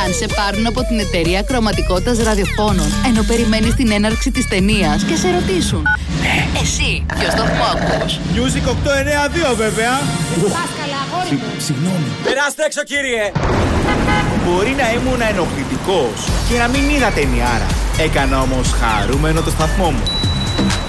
Αν σε πάρουν από την εταιρεία κρωματικότητας ραδιοφώνων, ενώ περιμένεις την έναρξη της ταινίας και σε ρωτήσουν, εσύ ποιο σταθμό ακούς? Music 892 βέβαια. Συγγνώμη. Περάστε έξω, κύριε. Μπορεί να ήμουν ενοχλητικός και να μην είδα ταινιάρα. Έκανα όμως χαρούμενο το σταθμό μου.